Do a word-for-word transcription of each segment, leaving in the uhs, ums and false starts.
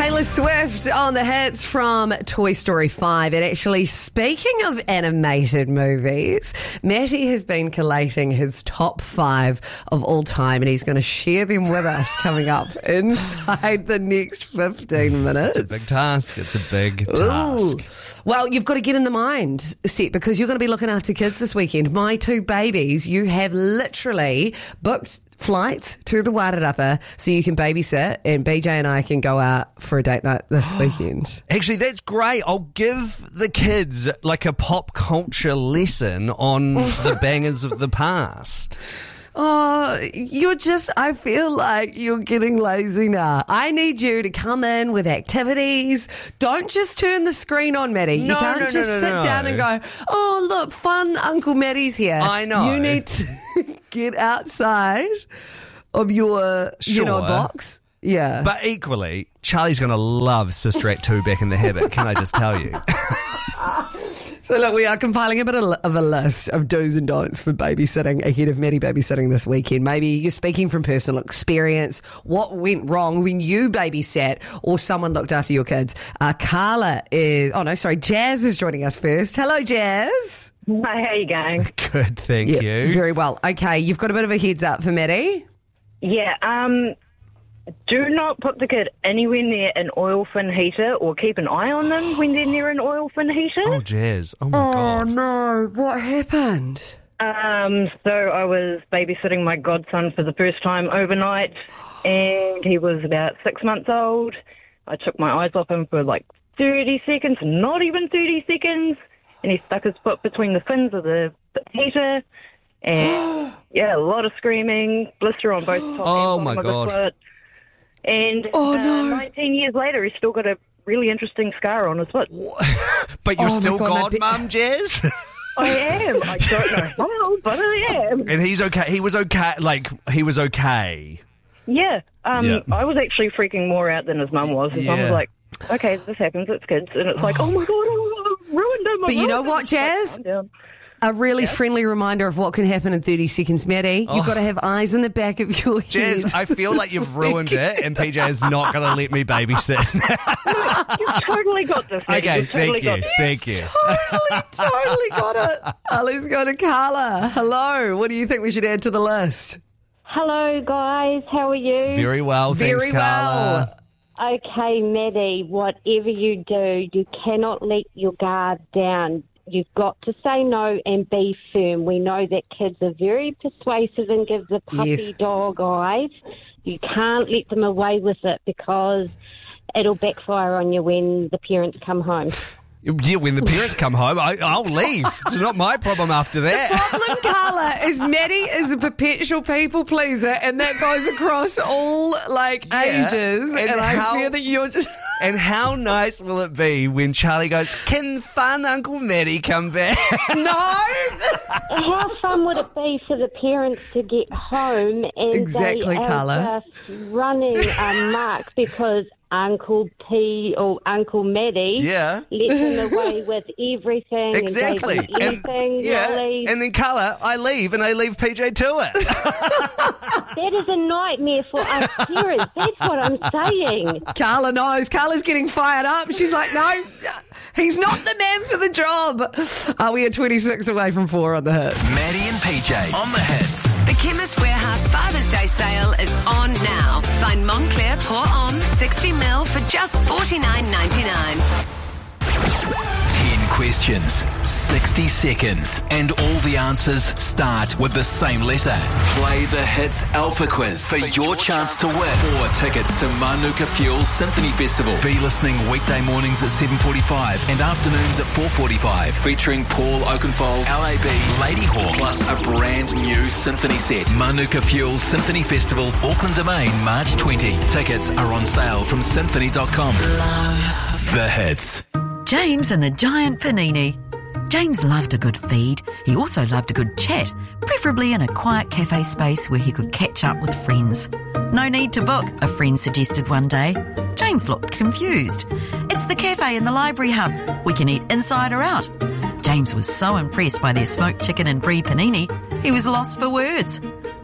Taylor Swift on the hits from Toy Story five. And actually, speaking of animated movies, Matty has been collating his top five of all time, and he's going to share them with us coming up inside the next fifteen minutes. It's a big task. It's a big task. Ooh. Well, you've got to get in the mind set because you're going to be looking after kids this weekend. My two babies, you have literally booked flights to the Wairarapa so you can babysit, and B J and I can go out for a date night this weekend. Actually, that's great. I'll give the kids like a pop culture lesson on the bangers of the past. Oh, you're just, I feel like you're getting lazy now. I need you to come in with activities. Don't just turn the screen on, Matty. You No, can't no, no, just no, sit no. down and go, oh, look, fun Uncle Matty's here. I know. You need to get outside of your, you know, Sure. box. Yeah. But equally, Charlie's going to love Sister Act two Back in the Habit, can I just tell you? So look, we are compiling a bit of, of a list of do's and don'ts for babysitting ahead of Matty babysitting this weekend. Maybe you're speaking from personal experience. What went wrong when you babysat or someone looked after your kids? Uh, Carla is, oh no, sorry, Jazz is joining us first. Hello, Jazz. Hi, how you going? Good, thank Yeah, you. very well. Okay, you've got a bit of a heads up for Matty. Yeah, um, do not put the kid anywhere near an oil fin heater or keep an eye on them when they're near an oil fin heater. Oh, Jazz. Oh, my Oh God. no, what happened? Um, so I was babysitting my godson for the first time overnight, and he was about six months old. I took my eyes off him for like thirty seconds, not even thirty seconds, and he stuck his foot between the fins of the heater. And yeah, a lot of screaming, blister on both top Oh, and my bottom of God. the foot. And Oh, uh, no. nineteen years later, he's still got a really interesting scar on his foot. But you're Oh, my still God, God, that- Mum, Jazz? I am. I don't know how, but I am. And he's okay. He was okay. Like, he was okay. Yeah. Um, Yeah. I was actually freaking more out than his mum was. His mum Yeah. was like, okay, this happens, it's kids. And it's like, oh my God, oh, I ruined him. I But you know ruined him. what, It's like, Jazz? calm down. A really friendly reminder of what can happen in thirty seconds, Matty. You've got to have eyes in the back of your head. Jazz, I feel like you've ruined it, and P J is not going to let me babysit. You've totally got this. mate. Okay, You've totally thank you. got this. Thank you. Totally, totally got it. Uh, let's go to Carla. Hello. What do you think we should add to the list? Hello, guys. How are you? Very well, thanks, Very Carla. well. Okay, Maddie, whatever you do, you cannot let your guard down. You've got to say no and be firm. We know that kids are very persuasive and give the puppy Yes. dog eyes. You can't let them away with it because it'll backfire on you when the parents come home. Yeah, when the parents come home, I, I'll leave. It's not my problem after that. Problem, Carla, is Matty is a perpetual people pleaser, and that goes across all like Yeah. ages. And And, I how- fear that you're just. And how nice will it be when Charlie goes, can fun Uncle Matty come back? No. How fun would it be for the parents to get home and Exactly, they are Carla. just running amok because Uncle P or Uncle Maddie Yeah. let them away with everything Exactly. and gave them anything, yeah. lollies. And then Carla, I leave and I leave P J to it. That is a nightmare for us parents. That's what I'm saying. Carla knows. Carla's getting fired up. She's like, no, he's not the man for the job. Uh, we are twenty-six away from four on the hits. Maddie and P J on the hits. The Chemist Warehouse Father's Day sale is on now. Find Montclair Pour Homme sixty mil for just forty-nine ninety-nine. Ten questions, sixty seconds, and all the answers start with the same letter. Play the Hits Alpha Quiz for your chance to win four tickets to Manuka Fuel Symphony Festival. Be listening weekday mornings at seven forty-five and afternoons at four forty-five, featuring Paul Oakenfold, L A B, Lady Hawk, plus a brand new symphony set. Manuka Fuel Symphony Festival, Auckland Domain, March twentieth. Tickets are on sale from symphony dot com. The Hits. James and the Giant Panini. James loved a good feed. He also loved a good chat, preferably in a quiet cafe space where he could catch up with friends. No need to book, a friend suggested one day. James looked confused. It's the cafe in the library hub. We can eat inside or out. James was so impressed by their smoked chicken and brie panini, he was lost for words.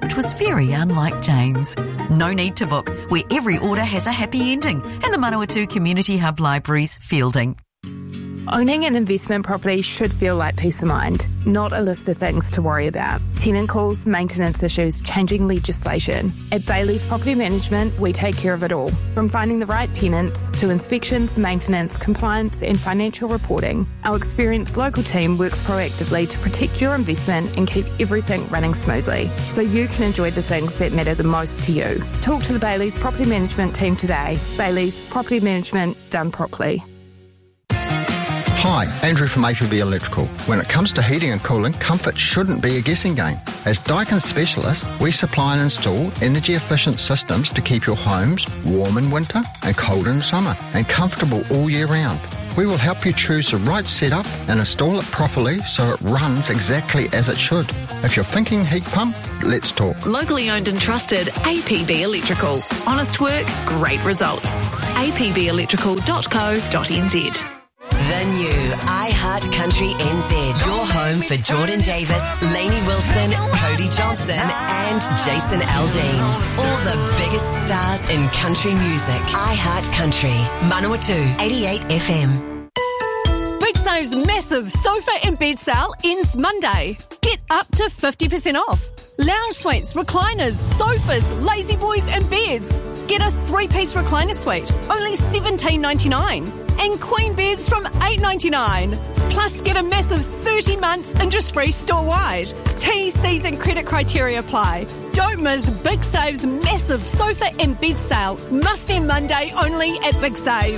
which was very unlike James. No need to book, where every order has a happy ending, and the Manawatu Community Hub Libraries fielding. Owning an investment property should feel like peace of mind, not a list of things to worry about. Tenant calls, maintenance issues, changing legislation. At Bailey's Property Management, we take care of it all. From finding the right tenants to inspections, maintenance, compliance and financial reporting, our experienced local team works proactively to protect your investment and keep everything running smoothly, so you can enjoy the things that matter the most to you. Talk to the Bailey's Property Management team today. Bailey's Property Management, done properly. Hi, Andrew from A P B Electrical. When it comes to heating and cooling, comfort shouldn't be a guessing game. As Daikin specialists, we supply and install energy-efficient systems to keep your homes warm in winter and cold in summer and comfortable all year round. We will help you choose the right setup and install it properly so it runs exactly as it should. If you're thinking heat pump, let's talk. Locally owned and trusted A P B Electrical. Honest work, great results. a p b electrical dot co dot n z. The new iHeart Country N Z. Your home for Jordan Davis, Lainey Wilson, Cody Johnson and Jason Aldean. All the biggest stars in country music. iHeart Country. Manawatu eighty-eight F M. Big Save's massive sofa and bed sale ends Monday. Get up to fifty percent off. Lounge suites, recliners, sofas, lazy boys and beds. Get a three-piece recliner suite, only seventeen ninety-nine. And queen beds from eight ninety-nine. Plus get a massive thirty months interest-free store-wide. T, C's and credit criteria apply. Don't miss Big Save's massive sofa and bed sale. Must end Monday only at Big Save.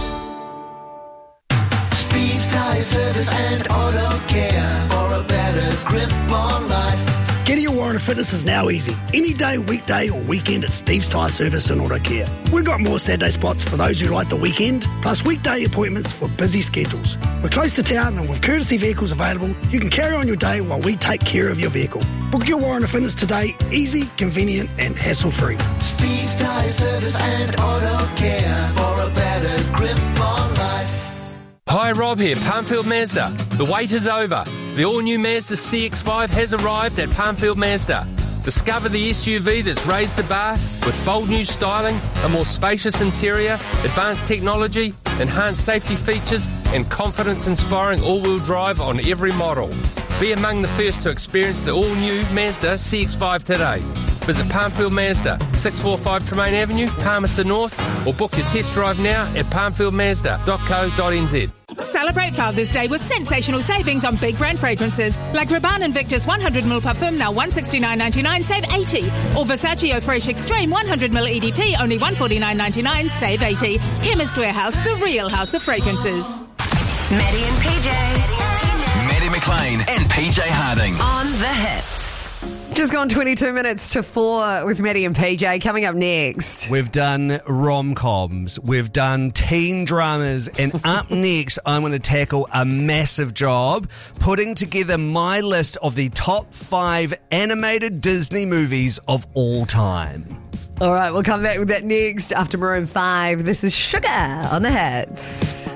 Steve's Tyre Service and Auto Care for a better grip on life. Getting your warrant of fitness is now easy. Any day, weekday or weekend at Steve's Tyre Service and Auto Care. We've got more Saturday spots for those who like the weekend, plus weekday appointments for busy schedules. We're close to town and with courtesy vehicles available, you can carry on your day while we take care of your vehicle. Book your warrant of fitness today, easy, convenient and hassle-free. Steve's Tyre Service and Auto Care for a better grip on life. Hi, Rob here, Palmfield Mazda. The wait is over. The all-new Mazda C X five has arrived at Palmfield Mazda. Discover the S U V that's raised the bar with bold new styling, a more spacious interior, advanced technology, enhanced safety features and confidence-inspiring all-wheel drive on every model. Be among the first to experience the all-new Mazda C X five today. Visit Palmfield Mazda, six forty-five Tremaine Avenue, Palmerston North, or book your test drive now at palmfield mazda dot co dot n z. Celebrate Father's Day with sensational savings on big brand fragrances like Rabanne Invictus one hundred milliliter parfum now one hundred sixty-nine ninety-nine, save eighty, or Versace Eau Fraiche Extreme one hundred milliliter E D P only one hundred forty-nine ninety-nine, save eighty. Chemist Warehouse, the real house of fragrances. Maddie and P J. Maddie McLean and P J Harding. On the hits. Just gone twenty-two minutes to four with Maddie and P J. Coming up next, we've done rom-coms, we've done teen dramas, and up next I'm going to tackle a massive job, putting together my list of the top five animated Disney movies of all time. All right, we'll come back with that next after Maroon five. This is Sugar on the Hits.